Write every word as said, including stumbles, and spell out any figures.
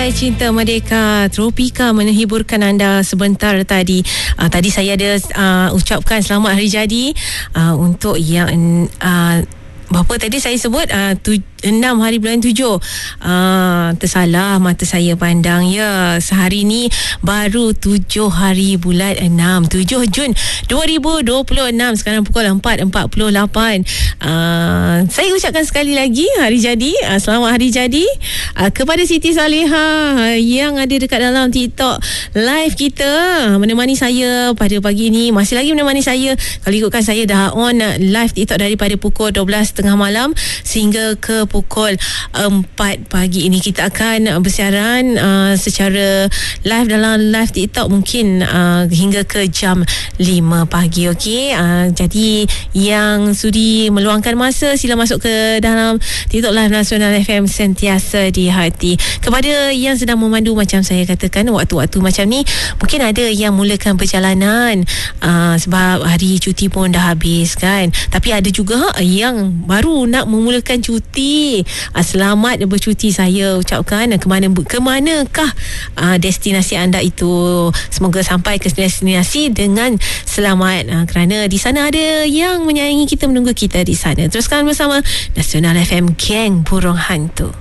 Cinta Merdeka Tropika menghiburkan anda sebentar tadi. Uh, tadi saya ada uh, ucapkan selamat hari jadi uh, untuk yang uh, berapa tadi saya sebut uh, tu, enam hari bulan tujuh. uh, Tersalah mata saya pandang. Ya, sehari ni baru tujuh hari bulan enam, tujuh Jun dua ribu dua puluh enam. Sekarang pukul empat empat puluh lapan. uh, Saya ucapkan sekali lagi hari jadi, uh, selamat hari jadi uh, kepada Siti Saleha uh, yang ada dekat dalam TikTok live kita, menemani saya pada pagi ni. Masih lagi menemani saya. Kalau ikutkan saya dah on uh, live TikTok daripada pukul dua belas tiga puluh malam sehingga ke pukul empat pagi ini. Kita akan bersiaran uh, secara live dalam live TikTok mungkin uh, hingga ke jam lima pagi. Okey, uh, jadi yang sudi meluangkan masa, sila masuk ke dalam TikTok live Nasional F M, sentiasa di hati. Kepada yang sedang memandu, macam saya katakan, waktu-waktu macam ni mungkin ada yang mulakan perjalanan uh, sebab hari cuti pun dah habis kan, tapi ada juga yang baru nak memulakan cuti. uh, Selamat bercuti saya ucapkan. Ke mana ke manakah uh, destinasi anda itu? Semoga sampai ke destinasi dengan selamat, uh, kerana di sana ada yang menyayangi kita, menunggu kita di sana. Teruskan bersama Nasional F M, Geng Burung Hantu.